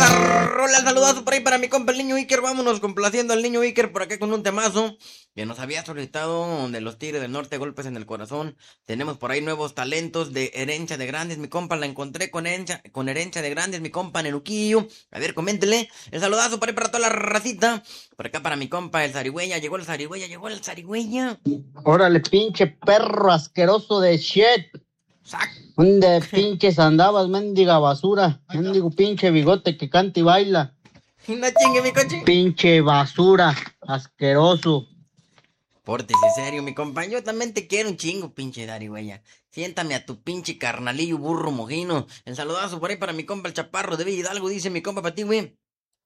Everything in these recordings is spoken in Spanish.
esta rola. Saludazo por ahí para mi compa el niño Iker. Vámonos complaciendo al niño Iker por acá con un temazo que nos había solicitado de los Tigres del Norte, Golpes en el Corazón. Tenemos por ahí nuevos talentos de Herencia de Grandes, mi compa, la encontré con Herencia de Grandes, mi compa Nenuquillo. A ver, coméntele. El saludazo por ahí para toda la racita. Por acá para mi compa el Zarigüeya. Llegó el Zarigüeya. Órale, pinche perro asqueroso de shit. ¿Dónde pinches andabas, mendiga basura? Mendigo pinche bigote que canta y baila. No chingue, mi coche. Pinche basura, asqueroso. Pórtese serio, mi compa. Yo también te quiero un chingo, pinche Zarigüeya. Siéntame a tu pinche carnalillo burro mojino. El saludazo por ahí para mi compa el Chaparro de Villa Hidalgo. Dice mi compa para ti, güey.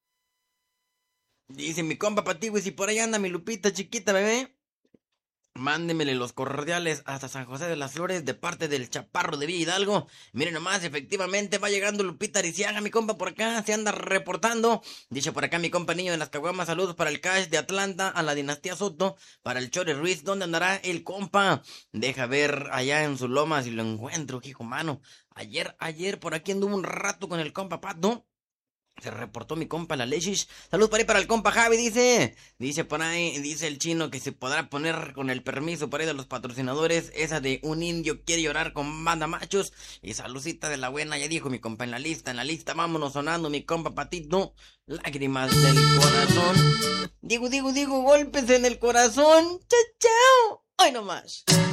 Dice mi compa para ti, güey. Si por ahí anda mi Lupita chiquita, bebé, mándemele los cordiales hasta San José de las Flores de parte del Chaparro de Villa Hidalgo. Miren nomás, efectivamente va llegando Lupita Ariciaga, mi compa por acá, se anda reportando. Dice por acá mi compa Niño de las Caguamas, saludos para el Cash de Atlanta, a la Dinastía Soto, para el Chore Ruiz, ¿dónde andará el compa? Deja ver allá en su loma si lo encuentro, hijo mano. Ayer por aquí anduvo un rato con el compa Pato. Se reportó mi compa la Lechish. Salud para ahí para el compa Javi, dice. Dice por ahí, dice el chino que se podrá poner con el permiso por ahí de los patrocinadores. Esa de un indio quiere llorar con banda machos. Y saludcita de la buena, ya dijo mi compa en la lista. Vámonos sonando mi compa Patito. Lágrimas del corazón. Digo, golpes en el corazón. Chao, chao. Ay, no más.